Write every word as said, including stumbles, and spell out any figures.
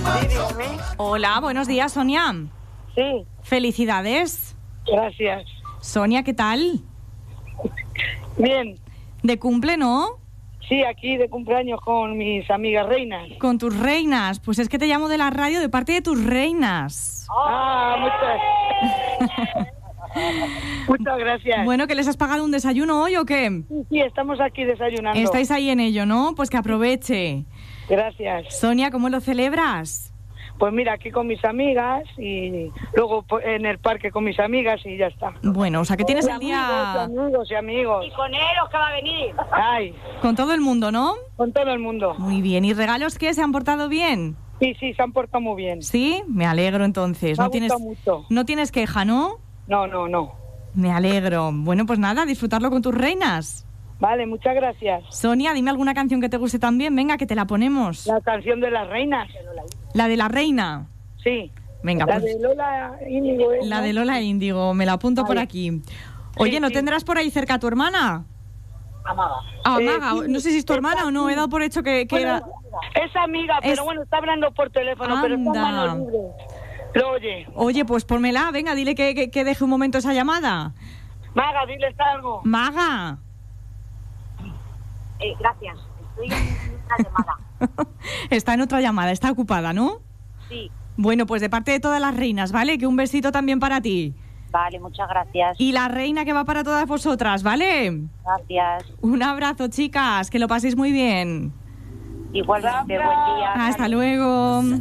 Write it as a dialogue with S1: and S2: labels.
S1: Sí, dígame.
S2: Hola, buenos días, Sonia.
S1: Sí,
S2: Felicidades.
S1: gracias.
S2: Sonia, ¿qué tal?
S1: Bien.
S2: De cumple, ¿no?
S1: Sí, aquí de cumpleaños con mis amigas reinas.
S2: Con tus reinas. Pues es que te llamo de la radio de parte de tus reinas.
S1: Ah, muchas, muchas gracias.
S2: Bueno, ¿que les has pagado un desayuno hoy o qué?
S1: Sí, sí, estamos aquí desayunando.
S2: Estáis ahí en ello, ¿no? Pues que aproveche.
S1: Gracias.
S2: Sonia, ¿cómo lo celebras?
S1: Pues mira, aquí con mis amigas y luego po- en el parque con mis amigas y ya está.
S2: Bueno, o sea que tienes
S1: Y
S2: el
S1: amigos, y
S2: día
S1: amigos y amigos.
S3: Y con él los que va a venir.
S1: Ay,
S2: con todo el mundo, ¿no?
S1: con todo el mundo.
S2: Muy bien. ¿Y regalos qué? ¿Se han portado bien?
S1: Sí, sí, se han portado muy bien.
S2: ¿Sí? Me alegro entonces.
S1: Me ha
S2: No tienes,
S1: gustado mucho.
S2: no tienes queja, ¿no?
S1: No, no, no.
S2: Me alegro. Bueno, pues nada, disfrutarlo con tus reinas.
S1: Vale, muchas gracias.
S2: Sonia, dime alguna canción que te guste también. Venga, que te la ponemos.
S1: La canción de las reinas.
S2: La de la reina.
S1: Sí.
S2: Venga,
S1: La
S2: pues
S1: de Lola Índigo. ¿eh?
S2: la
S1: ¿no?
S2: de Lola Índigo. Me la apunto por
S1: Vale.
S2: aquí. Oye,
S1: Sí,
S2: ¿no
S1: sí.
S2: tendrás por ahí cerca a tu hermana?
S3: Amaga.
S2: Ah,
S1: Eh,
S2: Maga.
S1: sí,
S2: No sé si es tu
S1: está
S2: hermana o no. He dado por hecho que, que
S1: Bueno,
S2: era...
S1: es amiga, pero
S2: Es-
S1: bueno, está hablando por teléfono, pero está en
S2: Anda.
S1: manos libres. Pero oye,
S2: Oye, pues pónmela. Venga, dile que, que, que deje un momento esa llamada.
S1: Maga, diles algo.
S2: Maga.
S3: Eh, gracias. Estoy en una llamada.
S2: Está en otra llamada. Está ocupada, ¿no?
S3: Sí.
S2: Bueno, pues de parte de todas las reinas, ¿vale? Que un besito también para ti.
S3: Vale, muchas gracias.
S2: Y la reina que va para todas vosotras, ¿vale?
S3: Gracias.
S2: Un abrazo, chicas. Que lo paséis muy bien.
S3: Igualmente, buen día.
S2: Hasta luego.